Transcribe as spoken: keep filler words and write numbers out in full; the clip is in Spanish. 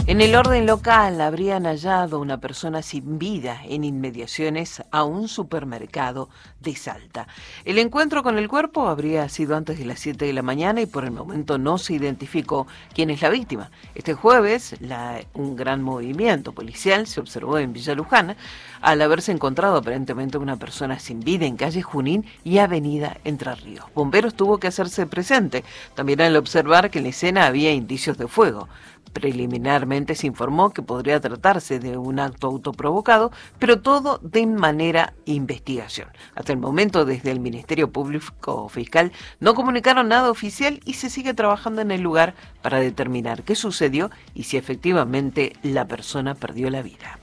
En el orden local habrían hallado una persona sin vida en inmediaciones a un supermercado de Salta. El encuentro con el cuerpo habría sido antes de las siete de la mañana y por el momento no se identificó quién es la víctima. Este jueves, la, un gran movimiento policial se observó en Villa Luján al haberse encontrado aparentemente una persona sin vida en calle Junín y avenida Entre Ríos. Bomberos tuvo que hacerse presente, también al observar que en la escena había indicios de fuego. Preliminarmente se informó que podría tratarse de un acto autoprovocado, pero todo de manera investigación. Hasta el momento, desde el Ministerio Público Fiscal no comunicaron nada oficial y se sigue trabajando en el lugar para determinar qué sucedió y si efectivamente la persona perdió la vida.